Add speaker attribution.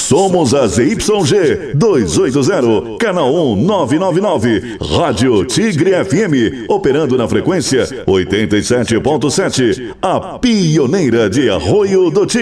Speaker 1: Somos a ZYG 280, canal 1999, Rádio Tigre FM, operando na frequência 87.7, a pioneira de Arroio do Tigre.